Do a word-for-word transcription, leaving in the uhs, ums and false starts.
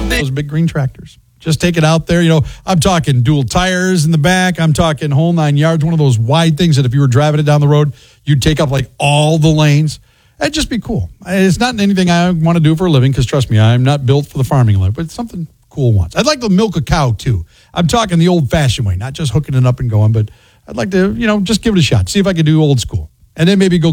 those big green tractors. Just take it out there. You know, I'm talking dual tires in the back. I'm talking whole nine yards. One of those wide things that if you were driving it down the road, you'd take up like all the lanes. That'd just be cool. It's not anything I want to do for a living because, trust me, I'm not built for the farming life, but it's something cool once. I'd like to milk a cow, too. I'm talking the old-fashioned way, not just hooking it up and going, but I'd like to, you know, just give it a shot. See if I can do old school. And then maybe go